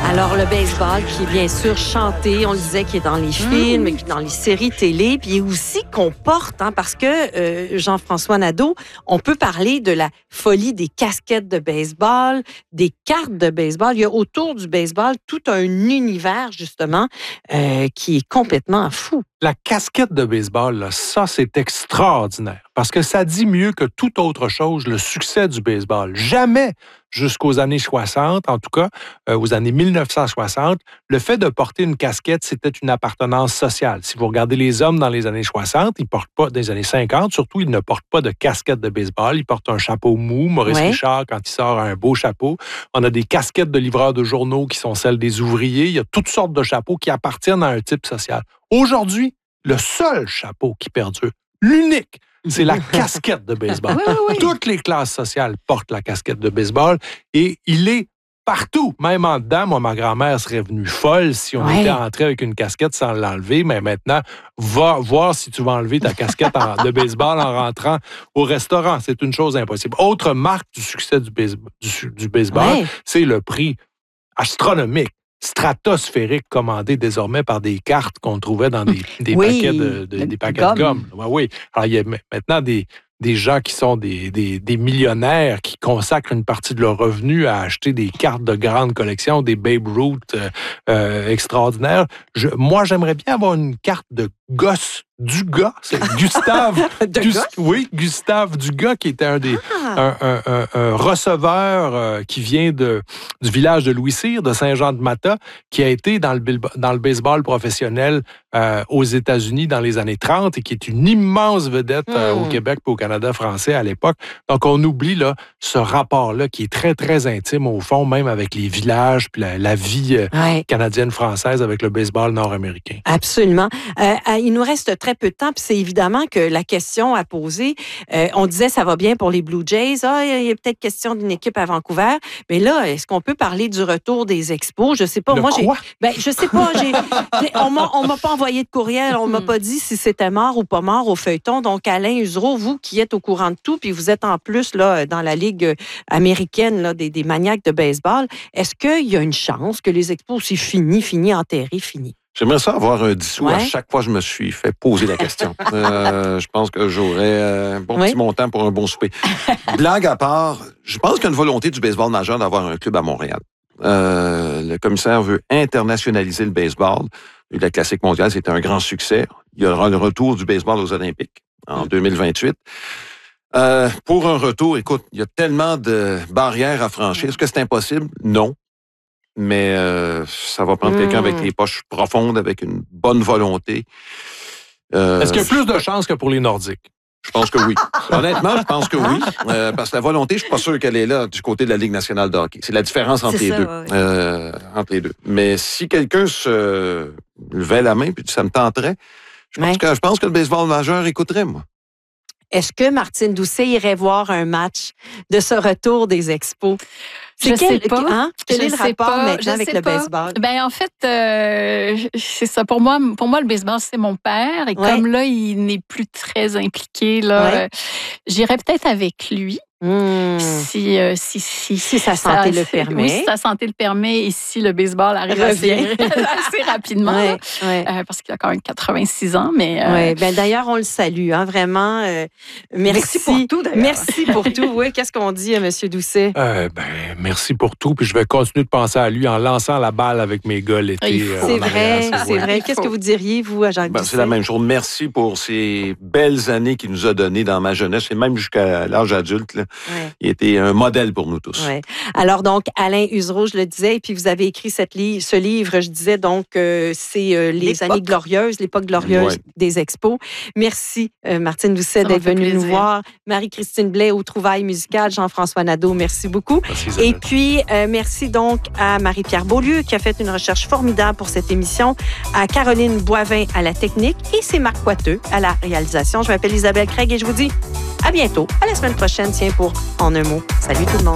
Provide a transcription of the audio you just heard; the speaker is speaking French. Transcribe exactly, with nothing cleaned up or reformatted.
Alors, le baseball qui est bien sûr chanté, on le disait, qui est dans les films, mmh. qui est dans les séries télé, puis aussi qu'on porte, hein, parce que euh, Jean-François Nadeau, on peut parler de la folie des casquettes de baseball, des cartes de baseball. Il y a autour du baseball tout un univers, justement, euh, qui est complètement fou. La casquette de baseball, là, ça, c'est extraordinaire parce que ça dit mieux que toute autre chose le succès du baseball. Jamais, jusqu'aux années soixante, en tout cas, euh, aux années mille neuf cent soixante, le fait de porter une casquette, c'était une appartenance sociale. Si vous regardez les hommes dans les années soixante, ils portent pas, dans les années cinquante, surtout, ils ne portent pas de casquette de baseball. Ils portent un chapeau mou. Maurice ouais. Richard, quand il sort, a un beau chapeau. On a des casquettes de livreurs de journaux qui sont celles des ouvriers. Il y a toutes sortes de chapeaux qui appartiennent à un type social. Aujourd'hui, le seul chapeau qui perdure, l'unique, c'est la casquette de baseball. Oui, oui, oui. Toutes les classes sociales portent la casquette de baseball et il est partout. Même en dedans, moi, ma grand-mère serait venue folle si on ouais. était entré avec une casquette sans l'enlever. Mais maintenant, va voir si tu vas enlever ta casquette en, de baseball en rentrant au restaurant. C'est une chose impossible. Autre marque du succès du, base, du, du baseball, ouais. c'est le prix astronomique, stratosphérique, commandé désormais par des cartes qu'on trouvait dans des, des oui, paquets de, de, des paquets gomme. de gomme. Ouais, oui. Alors, il y a maintenant des... des gens qui sont des, des, des millionnaires qui consacrent une partie de leur revenu à acheter des cartes de grande collection, des Babe Ruth euh, euh, extraordinaires. Je, moi, j'aimerais bien avoir une carte de gosse du gars. C'est Gustave. Gust, oui, Gustave Dugas, qui était un des ah. un, un, un, un receveur euh, qui vient de, du village de Louis-Cyr, de Saint-Jean-de-Matha, qui a été dans le, dans le baseball professionnel euh, aux États-Unis dans les années trente et qui est une immense vedette euh, mm. au Québec et au Canada français à l'époque. Donc, on oublie là, ce rapport-là qui est très, très intime au fond, même avec les villages puis la, la vie euh, ouais. canadienne-française avec le baseball nord-américain. Absolument. Euh, il nous reste très peu de temps, puis c'est évidemment que la question à poser, euh, on disait ça va bien pour les Blue Jays, ah, il y a peut-être question d'une équipe à Vancouver, mais là, est-ce qu'on peut parler du retour des expos? Je sais pas, Le moi quoi? j'ai... Ben, je sais pas, j'ai, on m'a, on m'a pas envoyé de courriel, on m'a pas dit si c'était mort ou pas mort au feuilleton, donc Alain Usereau, vous qui êtes au courant de tout, puis vous êtes en plus là, dans la Ligue américaine là, des, des maniaques de baseball, est-ce qu'il y a une chance que les expos, c'est fini, fini, enterré, fini? J'aimerais ça avoir un dissous ouais. à chaque fois que je me suis fait poser la question. euh, je pense que j'aurais un bon oui. petit montant pour un bon souper. Blague à part, je pense qu'il y a une volonté du baseball majeur d'avoir un club à Montréal. Euh, le commissaire veut internationaliser le baseball. La Classique mondiale, c'était un grand succès. Il y aura le retour du baseball aux Olympiques en deux mille vingt-huit. Euh, pour un retour, écoute, il y a tellement de barrières à franchir. Est-ce que c'est impossible? Non. Mais euh, ça va prendre mmh. quelqu'un avec les poches profondes, avec une bonne volonté. Euh, Est-ce qu'il y a plus de chances que pour les Nordiques? Je pense que oui. Honnêtement, je pense que oui. Euh, parce que la volonté, je suis pas sûr qu'elle est là du côté de la Ligue nationale de hockey. C'est la différence entre, les, ça, deux. Ouais. Euh, entre les deux. Mais si quelqu'un se levait la main puis ça me tenterait, je pense, ouais. que, je pense que le baseball majeur écouterait, moi. Est-ce que Martine Doucet irait voir un match de ce retour des expos? C'est je quel, sais pas. Hein? Quel je est le rapport pas. maintenant je avec le pas. baseball? Ben en fait, euh, c'est ça. Pour moi, pour moi, le baseball, c'est mon père. Et ouais. comme là, il n'est plus très impliqué, là, ouais. euh, j'irais peut-être avec lui. Mmh. Si, euh, si, si, si sa santé ça, le permet. Oui, si sa santé le permet et si le baseball arrive assez, assez rapidement. Ouais, ouais. Euh, parce qu'il a quand même quatre-vingt-six ans. Mais, euh... ouais, ben, d'ailleurs, on le salue, hein, vraiment. Euh, merci, merci pour tout, d'ailleurs. Merci pour tout. Oui, qu'est-ce qu'on dit à M. Doucet? Euh, ben, merci pour tout. Puis je vais continuer de penser à lui en lançant la balle avec mes gars l'été. Euh, c'est vrai, c'est, c'est vrai. Qu'est-ce que vous diriez, vous, à Jacques ben, Doucet? C'est la même chose. Merci pour ces belles années qu'il nous a données dans ma jeunesse et même jusqu'à l'âge adulte. Là. Ouais. Il était un modèle pour nous tous. Ouais. Alors donc, Alain Usereau, je le disais, et puis vous avez écrit cette li- ce livre, je disais donc, euh, c'est euh, Les l'époque. années glorieuses, l'époque glorieuse ouais. des expos. Merci, euh, Martine Doucet, d'être venue nous voir. Marie-Christine Blais aux trouvailles musicales, Jean-François Nadeau, merci beaucoup. Merci, et puis, euh, merci donc à Marie-Pierre Beaulieu, qui a fait une recherche formidable pour cette émission, à Caroline Boivin à la technique, et c'est Marc Coiteux à la réalisation. Je m'appelle Isabelle Craig et je vous dis à bientôt, à la semaine prochaine, tiens, pour En un mot. Salut tout le monde.